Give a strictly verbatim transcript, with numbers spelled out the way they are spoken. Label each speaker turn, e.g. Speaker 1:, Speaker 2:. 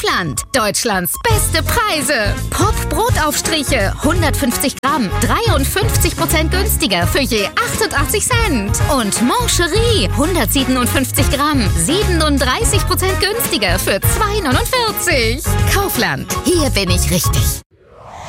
Speaker 1: Kaufland. Deutschlands beste Preise. Pop-Brotaufstriche. hundertfünfzig Gramm. dreiundfünfzig Prozent günstiger für je achtundachtzig Cent. Und Mancherie. hundertsiebenundfünfzig Gramm. siebenunddreißig Prozent günstiger für zwei neunundvierzig. Kaufland. Hier bin ich richtig.